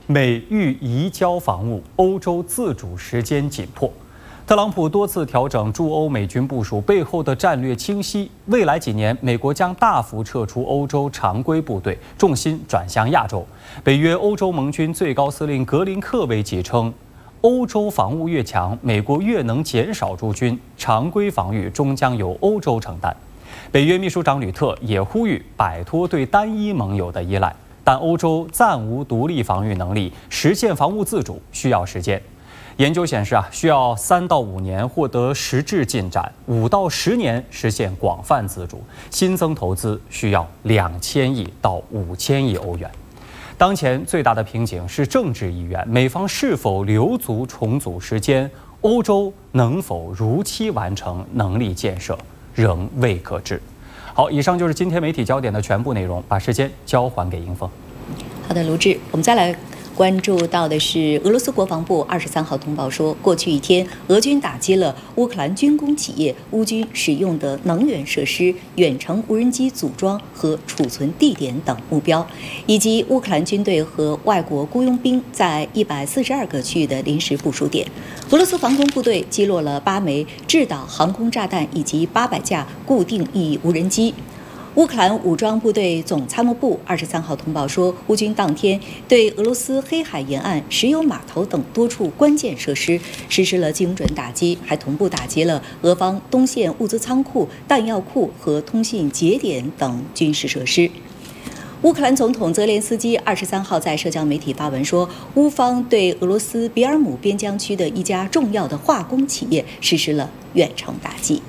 美欲移交防务，欧洲自主时间紧迫。特朗普多次调整驻欧美军部署背后的战略清晰，未来几年，美国将大幅撤出欧洲常规部队，重心转向亚洲。北约欧洲盟军最高司令格林克维奇称，欧洲防务越强，美国越能减少驻军，常规防御终将由欧洲承担。北约秘书长吕特也呼吁摆脱对单一盟友的依赖，但欧洲暂无独立防御能力，实现防务自主需要时间。研究显示需要3到5年获得实质进展，5到10年实现广泛自主，新增投资需要2000亿到5000亿欧元。当前最大的瓶颈是政治意愿，美方是否留足重组时间，欧洲能否如期完成能力建设，仍未可知。好，以上就是今天媒体焦点的全部内容，把时间交还给迎风。 好的，卢志，我们再来关注到的是，俄罗斯国防部23号通报说，过去一天，俄军打击了乌克兰军工企业乌军使用的能源设施、远程无人机组装和储存地点等目标，以及乌克兰军队和外国雇佣兵在142个区域的临时部署点。俄罗斯防空部队击落了8枚制导航空炸弹以及800架固定翼无人机。乌克兰武装部队总参谋部23号通报说，乌军当天对俄罗斯黑海沿岸石油码头等多处关键设施实施了精准打击，还同步打击了俄方东线物资仓库、弹药库和通信节点等军事设施。乌克兰总统泽连斯基23号在社交媒体发文说，乌方对俄罗斯比尔姆边疆区的一家重要的化工企业实施了远程打击。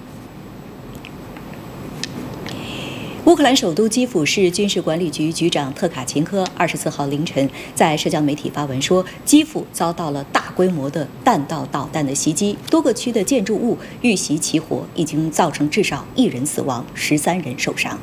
乌克兰首都基辅市军事管理局局长特卡琴科24号凌晨在社交媒体发文说，基辅遭到了大规模的弹道导弹的袭击，多个区的建筑物遇袭起火，已经造成至少1人死亡，13人受伤。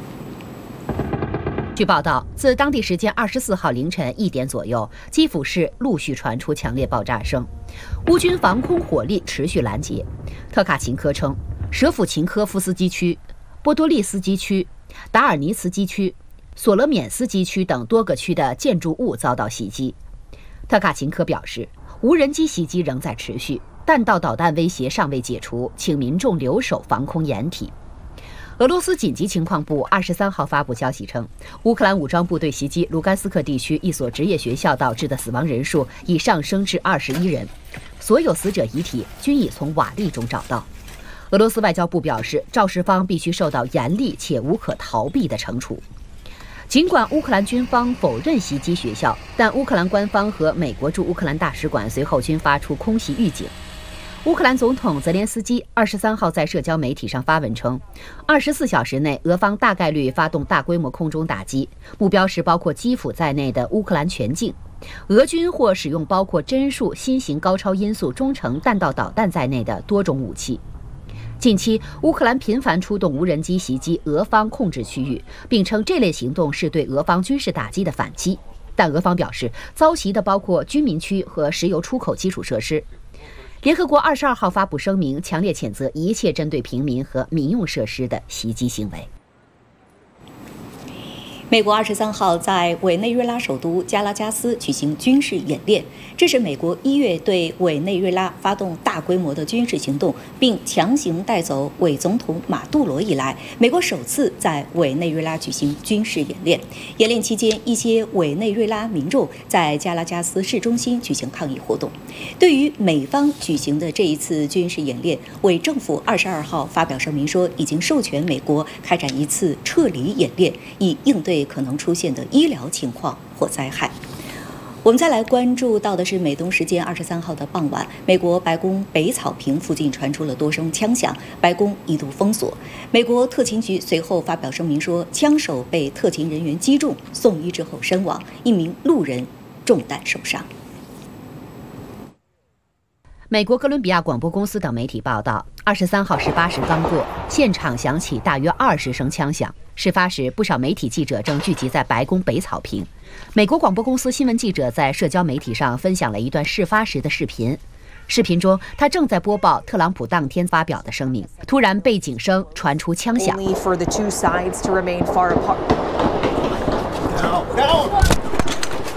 据报道，自当地时间24号凌晨1点左右，基辅市陆续传出强烈爆炸声，乌军防空火力持续拦截。特卡琴科称，舍甫琴科夫斯基区、波多利斯基区、达尔尼茨基区、索罗缅斯基区等多个区的建筑物遭到袭击。特卡琴科表示，无人机袭击仍在持续，弹道导弹威胁尚未解除，请民众留守防空掩体。俄罗斯紧急情况部23号发布消息称，乌克兰武装部队袭击卢甘斯克地区一所职业学校导致的死亡人数已上升至21人，所有死者遗体均已从瓦砾中找到。俄罗斯外交部表示，肇事方必须受到严厉且无可逃避的惩处。尽管乌克兰军方否认袭击学校，但乌克兰官方和美国驻乌克兰大使馆随后均发出空袭预警。乌克兰总统泽连斯基23号在社交媒体上发文称，24小时内俄方大概率发动大规模空中打击，目标是包括基辅在内的乌克兰全境。俄军或使用包括帧数新型高超音速中程弹道导弹在内的多种武器。近期，乌克兰频繁出动无人机袭击俄方控制区域，并称这类行动是对俄方军事打击的反击。但俄方表示，遭袭的包括居民区和石油出口基础设施。联合国22号发布声明，强烈谴责一切针对平民和民用设施的袭击行为。 美国23号在委内瑞拉首都加拉加斯举行军事演练，这是美国1月对委内瑞拉发动大规模的军事行动，并强行带走伪总统马杜罗以来，美国首次在委内瑞拉举行军事演练。演练期间，一些委内瑞拉民众在加拉加斯市中心举行抗议活动。对于美方举行的这一次军事演练，委政府22号发表声明说，已经授权美国开展一次撤离演练，以应对可能出现的医疗情况或灾害。我们再来关注到的是，美东时间23号的傍晚，美国白宫北草坪附近传出了多声枪响，白宫一度封锁。美国特勤局随后发表声明说，枪手被特勤人员击中，送医之后身亡，1名路人中弹受伤。 美国哥伦比亚广播公司等媒体报道，23号18时刚过，现场响起大约20声枪响。事发时，不少媒体记者正聚集在白宫北草坪。美国广播公司新闻记者在社交媒体上分享了一段事发时的视频。视频中，他正在播报特朗普当天发表的声明，突然背景声传出枪响。 Only for the two sides to remain far apart. Now.